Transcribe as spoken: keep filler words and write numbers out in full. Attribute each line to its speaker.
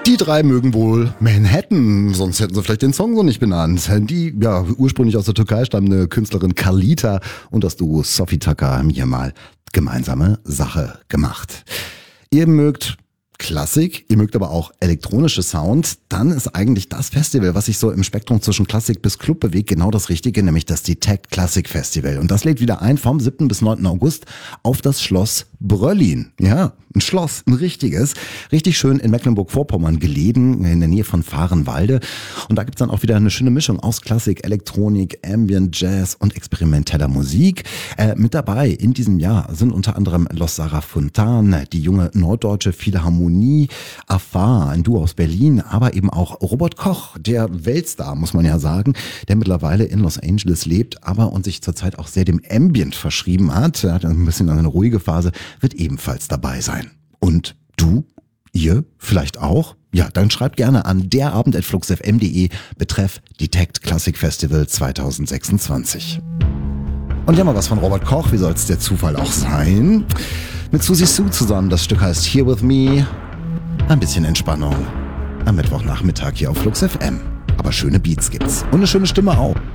Speaker 1: Die drei mögen wohl Manhattan, sonst hätten sie vielleicht den Song so nicht benannt. Die ja ursprünglich aus der Türkei stammende Künstlerin Kalita und das Duo Sophie Tucker haben hier mal gemeinsame Sache gemacht. Ihr mögt Klassik, ihr mögt aber auch elektronische Sound, dann ist eigentlich das Festival, was sich so im Spektrum zwischen Klassik bis Club bewegt, genau das Richtige, nämlich das Detect Classic Festival. Und das lädt wieder ein vom siebten bis neunten August auf das Schloss Bröllin. Ja, ein Schloss, ein richtiges. Richtig schön in Mecklenburg-Vorpommern gelegen, in der Nähe von Vahrenwalde. Und da gibt's dann auch wieder eine schöne Mischung aus Klassik, Elektronik, Ambient, Jazz und experimenteller Musik. Äh, mit dabei in diesem Jahr sind unter anderem Los Sarah Fontan, die junge norddeutsche Philharmonie, Afar, ein Duo aus Berlin, aber eben auch Robert Koch, der Weltstar, muss man ja sagen, der mittlerweile in Los Angeles lebt, aber und sich zurzeit auch sehr dem Ambient verschrieben hat. Er hat ein bisschen eine ruhige Phase, wird ebenfalls dabei sein. Und du, ihr vielleicht auch? Ja, dann schreibt gerne an derabend at fluxfm punkt de betreff Detect Classic Festival zwanzig sechsundzwanzig. Und ja, mal was von Robert Koch, wie soll es der Zufall auch sein? Mit Susi Sue zusammen, das Stück heißt Here With Me. Ein bisschen Entspannung am Mittwochnachmittag hier auf Flux F M. Aber schöne Beats gibt's und eine schöne Stimme auch.